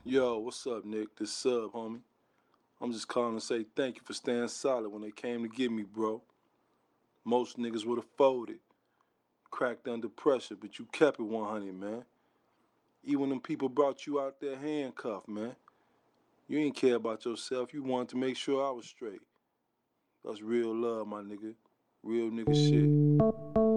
Yo, what's up, Nick? This Sub, homie. I'm just calling to say thank you for staying solid when they came to get me, bro. Most niggas would have folded, cracked under pressure, but you kept it 100, man. Even them people brought you out there handcuffed, man. You ain't care about yourself. You wanted to make sure I was straight. That's real love, my nigga. Real nigga shit.